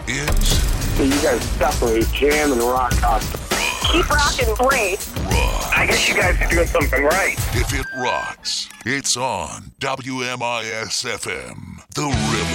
is... You guys definitely jam and rock out. Keep rocking great. Rock. I guess you guys are doing something right. If it rocks, it's on WMIS-FM, The River.